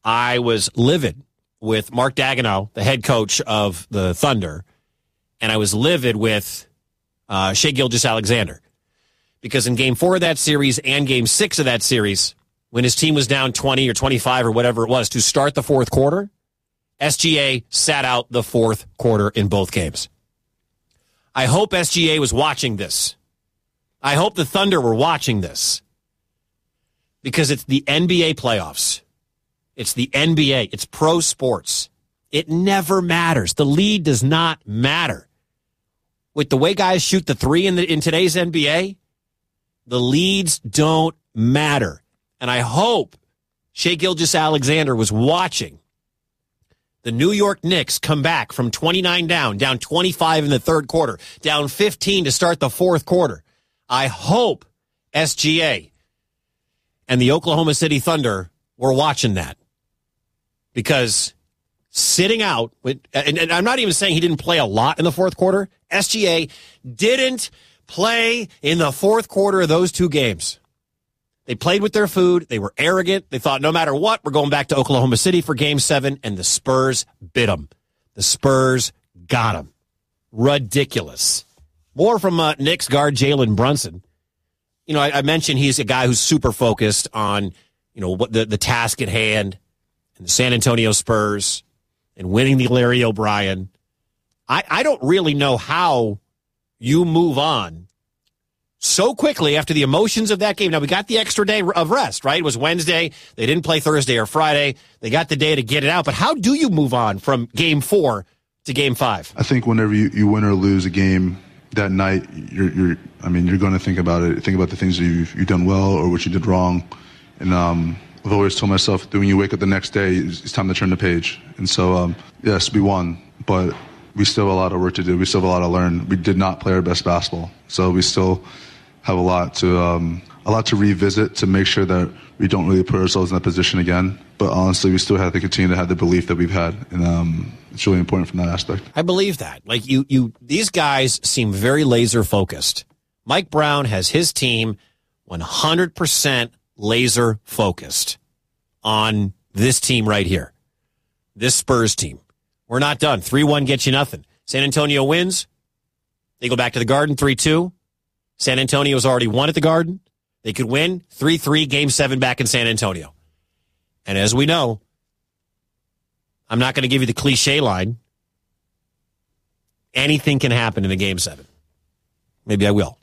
I was livid with Mark Daigneault, the head coach of the Thunder, and I was livid with Shai Gilgeous-Alexander. Because in Game 4 of that series and Game 6 of that series, when his team was down 20 or 25 or whatever it was to start the fourth quarter, SGA sat out the fourth quarter in both games. I hope SGA was watching this. I hope the Thunder were watching this. Because it's the NBA playoffs. It's the NBA. It's pro sports. It never matters. The lead does not matter. With the way guys shoot the three in today's NBA, the leads don't matter. And I hope Shai Gilgeous-Alexander was watching the New York Knicks come back from 29 down 25 in the third quarter, down 15 to start the fourth quarter. I hope SGA and the Oklahoma City Thunder were watching that. Because sitting out, and I'm not even saying he didn't play a lot in the fourth quarter. SGA didn't play in the fourth quarter of those two games. They played with their food. They were arrogant. They thought no matter what, we're going back to Oklahoma City for Game 7, and the Spurs bit them. The Spurs got them. Ridiculous. More from Knicks guard Jalen Brunson. You know, I mentioned he's a guy who's super focused on, you know, what the task at hand and the San Antonio Spurs and winning the Larry O'Brien. I don't really know how you move on so quickly after the emotions of that game. Now, we got the extra day of rest, right? It was Wednesday. They didn't play Thursday or Friday. They got the day to get it out. But how do you move on from Game 4 to Game 5? I think whenever you win or lose a game that night, you're going to think about it. Think about the things that you've done well or what you did wrong. And I've always told myself that when you wake up the next day, it's time to turn the page. And so, yes, we won, but we still have a lot of work to do. We still have a lot to learn. We did not play our best basketball, so we still have a lot to revisit to make sure that we don't really put ourselves in that position again. But honestly, we still have to continue to have the belief that we've had, and it's really important from that aspect. I believe that. Like these guys seem very laser focused. Mike Brown has his team 100% laser focused on this team right here, this Spurs team. We're not done. 3-1 gets you nothing. San Antonio wins. They go back to the Garden 3-2. San Antonio's already won at the Garden. They could win 3-3, Game 7 back in San Antonio. And as we know, I'm not going to give you the cliche line. Anything can happen in a Game 7. Maybe I will.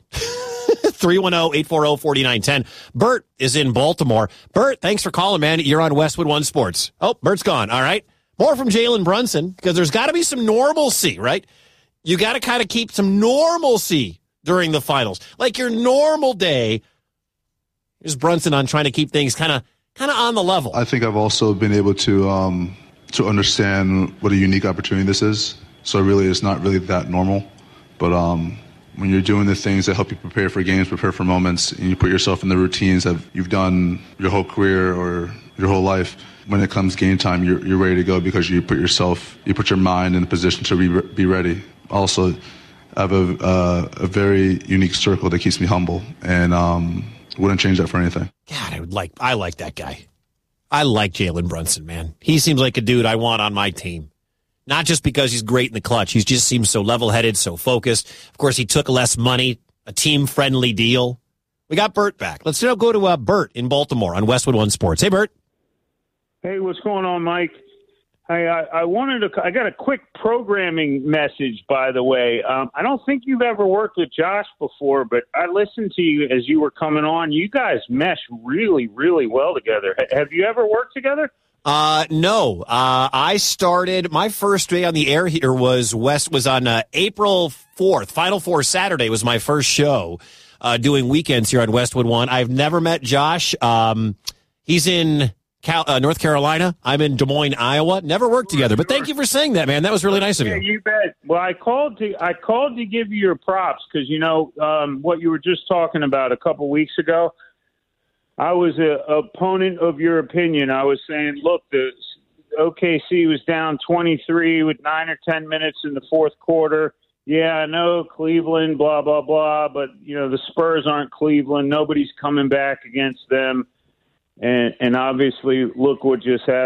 310-840-4910. Bert is in Baltimore. Bert, thanks for calling, man. You're on Westwood One Sports. Oh, Bert's gone. All right. More from Jalen Brunson, because there's got to be some normalcy, right? You got to kind of keep some normalcy during the finals. Like your normal day. Here's Brunson on trying to keep things kind of on the level. I think I've also been able to understand what a unique opportunity this is. So really, it's not really that normal. But when you're doing the things that help you prepare for games, prepare for moments, and you put yourself in the routines that you've done your whole career or your whole life, when it comes game time, you're ready to go because you put your mind in a position to be ready. Also, I have a very unique circle that keeps me humble, and wouldn't change that for anything. God, I like that guy. I like Jalen Brunson, man. He seems like a dude I want on my team. Not just because he's great in the clutch. He just seems so level-headed, so focused. Of course, he took less money, a team-friendly deal. We got Bert back. Let's now go to Bert in Baltimore on Westwood One Sports. Hey, Bert. Hey, what's going on, Mike? Hey, I got a quick programming message, by the way. I don't think you've ever worked with Josh before, but I listened to you as you were coming on. You guys mesh really, really well together. Have you ever worked together? No. I started, my first day on the air here was on April 4th. Final Four Saturday was my first show, doing weekends here on Westwood One. I've never met Josh. He's in North Carolina. I'm in Des Moines, Iowa. Never worked together, but thank you for saying that, man. That was really nice of you. Yeah, you bet. Well, I called to give you your props because, you know, what you were just talking about a couple weeks ago. I was an opponent of your opinion. I was saying, look, the OKC was down 23 with 9 or 10 minutes in the fourth quarter. Yeah, I know Cleveland, blah, blah, blah, but, you know, the Spurs aren't Cleveland. Nobody's coming back against them. And obviously, look what just happened.